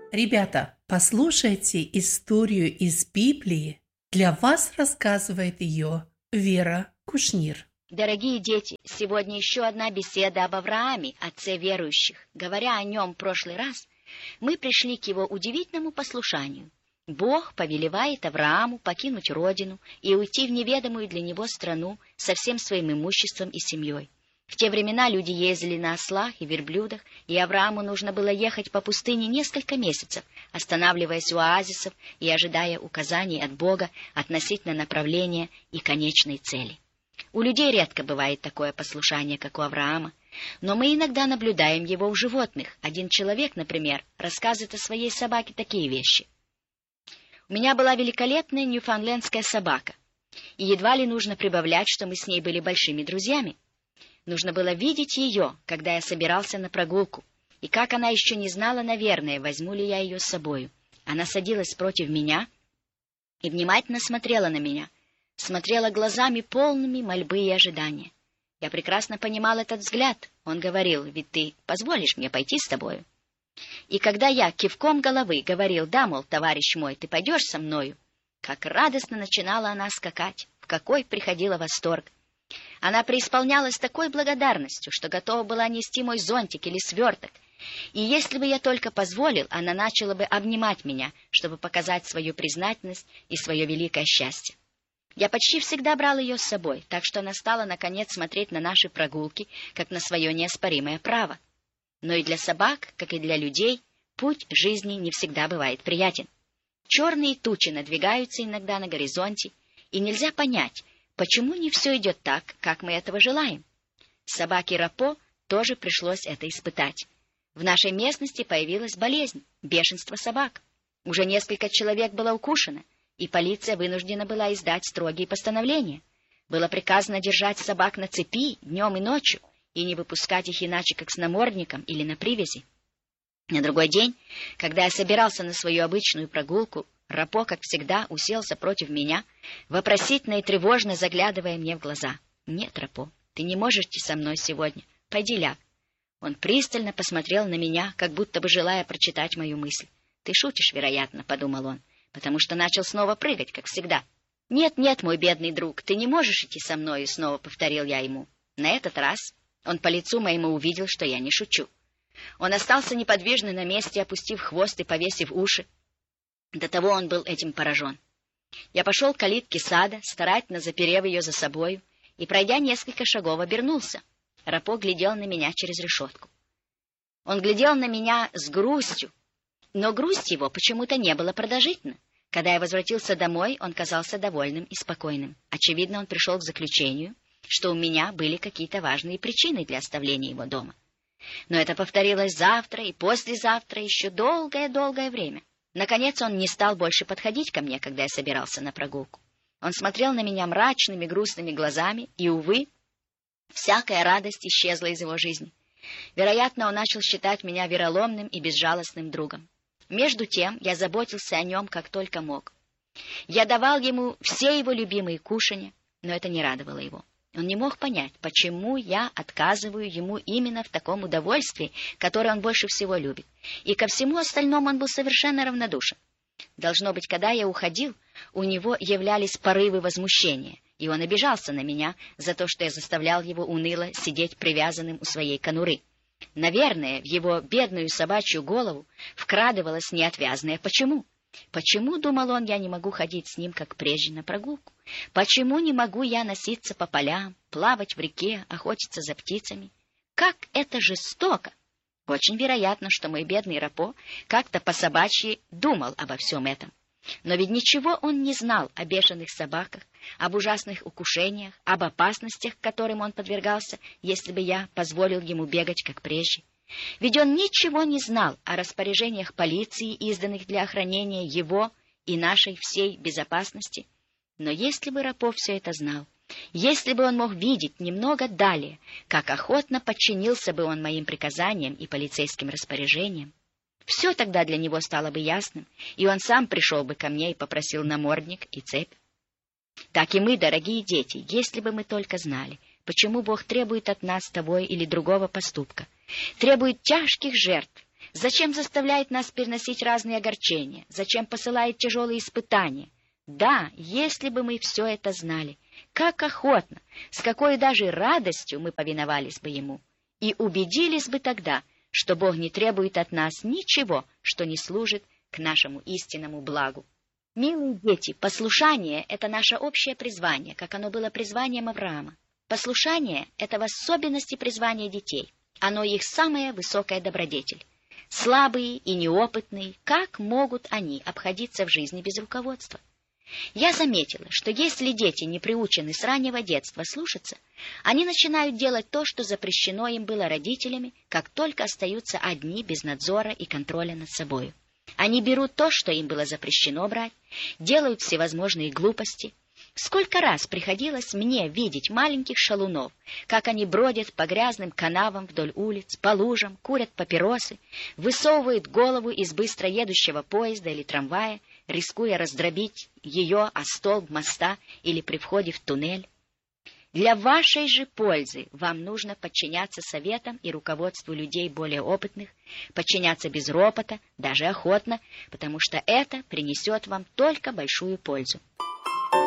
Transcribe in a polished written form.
Ребята, послушайте историю из Библии. Для вас рассказывает ее Вера Кушнир. Дорогие дети, сегодня еще одна беседа об Аврааме, отце верующих. Говоря о нем в прошлый раз, мы пришли к его удивительному послушанию. Бог повелевает Аврааму покинуть родину и уйти в неведомую для него страну со всем своим имуществом и семьей. В те времена люди ездили на ослах и верблюдах, и Аврааму нужно было ехать по пустыне несколько месяцев, останавливаясь у оазисов и ожидая указаний от Бога относительно направления и конечной цели. У людей редко бывает такое послушание, как у Авраама, но мы иногда наблюдаем его у животных. Один человек, например, рассказывает о своей собаке такие вещи. «У меня была великолепная ньюфаундлендская собака, и едва ли нужно прибавлять, что мы с ней были большими друзьями. Нужно было видеть ее, когда я собирался на прогулку, и как она еще не знала, наверное, возьму ли я ее с собою. Она садилась против меня и внимательно смотрела на меня, смотрела глазами полными мольбы и ожидания. Я прекрасно понимал этот взгляд. Он говорил: «Ведь ты позволишь мне пойти с тобою?» И когда я кивком головы говорил: «Да, мол, товарищ мой, ты пойдешь со мною», как радостно начинала она скакать, в какой приходила восторг. Она преисполнялась такой благодарностью, что готова была нести мой зонтик или сверток. И если бы я только позволил, она начала бы обнимать меня, чтобы показать свою признательность и свое великое счастье. Я почти всегда брал ее с собой, так что она стала, наконец, смотреть на наши прогулки, как на свое неоспоримое право. Но и для собак, как и для людей, путь жизни не всегда бывает приятен. Черные тучи надвигаются иногда на горизонте, и нельзя понять, почему не все идет так, как мы этого желаем. Собаке Рапо тоже пришлось это испытать. В нашей местности появилась болезнь — бешенство собак. Уже несколько человек было укушено, и полиция вынуждена была издать строгие постановления. Было приказано держать собак на цепи днем и ночью и не выпускать их иначе, как с намордником или на привязи. На другой день, когда я собирался на свою обычную прогулку, Рапо, как всегда, уселся против меня, вопросительно и тревожно заглядывая мне в глаза. «Нет, Рапо, ты не можешь идти со мной сегодня. Пойди ляг». Он пристально посмотрел на меня, как будто бы желая прочитать мою мысль. «Ты шутишь, вероятно», — подумал он, потому что начал снова прыгать, как всегда. «Нет, нет, мой бедный друг, ты не можешь идти со мной», — снова повторил я ему. На этот раз он по лицу моему увидел, что я не шучу. Он остался неподвижно на месте, опустив хвост и повесив уши. До того он был этим поражен. Я пошел к калитке сада, старательно заперев ее за собою, и, пройдя несколько шагов, обернулся. Рапо глядел на меня через решетку. Он глядел на меня с грустью, но грусть его почему-то не была продолжительна. Когда я возвратился домой, он казался довольным и спокойным. Очевидно, он пришел к заключению, что у меня были какие-то важные причины для оставления его дома. Но это повторилось завтра и послезавтра еще долгое-долгое время. Наконец он не стал больше подходить ко мне, когда я собирался на прогулку. Он смотрел на меня мрачными, грустными глазами, и, увы, всякая радость исчезла из его жизни. Вероятно, он начал считать меня вероломным и безжалостным другом. Между тем я заботился о нем как только мог. Я давал ему все его любимые кушанья, но это не радовало его. Он не мог понять, почему я отказываю ему именно в таком удовольствии, которое он больше всего любит. И ко всему остальному он был совершенно равнодушен. Должно быть, когда я уходил, у него являлись порывы возмущения, и он обижался на меня за то, что я заставлял его уныло сидеть привязанным у своей конуры. Наверное, в его бедную собачью голову вкрадывалось неотвязное «почему?». Почему, думал он, я не могу ходить с ним, как прежде, на прогулку? Почему не могу я носиться по полям, плавать в реке, охотиться за птицами? Как это жестоко! Очень вероятно, что мой бедный Рапо как-то по-собачьи думал обо всем этом. Но ведь ничего он не знал о бешеных собаках, об ужасных укушениях, об опасностях, которым он подвергался, если бы я позволил ему бегать, как прежде. Ведь он ничего не знал о распоряжениях полиции, изданных для охранения его и нашей всей безопасности. Но если бы Рапо все это знал, если бы он мог видеть немного далее, как охотно подчинился бы он моим приказаниям и полицейским распоряжениям, все тогда для него стало бы ясным, и он сам пришел бы ко мне и попросил намордник и цепь. Так и мы, дорогие дети, если бы мы только знали, почему Бог требует от нас того или другого поступка, требует тяжких жертв, Зачем заставляет нас переносить разные огорчения? Зачем посылает тяжелые испытания? Да, если бы мы все это знали, как охотно, с какой даже радостью мы повиновались бы Ему, и убедились бы тогда, что Бог не требует от нас ничего, что не служит к нашему истинному благу. Милые дети, послушание — это наше общее призвание, как оно было призванием Авраама. Послушание — это в особенности призвание детей. Оно их самая высокая добродетель. Слабые и неопытные, как могут они обходиться в жизни без руководства? Я заметила, что если дети не приучены с раннего детства слушаться, они начинают делать то, что запрещено им было родителями, как только остаются одни без надзора и контроля над собой. Они берут то, что им было запрещено брать, делают всевозможные глупости. Сколько раз приходилось мне видеть маленьких шалунов, как они бродят по грязным канавам вдоль улиц, по лужам, курят папиросы, высовывают голову из быстро едущего поезда или трамвая, рискуя раздробить ее о столб моста или при входе в туннель. Для вашей же пользы вам нужно подчиняться советам и руководству людей более опытных, подчиняться без ропота, даже охотно, потому что это принесет вам только большую пользу.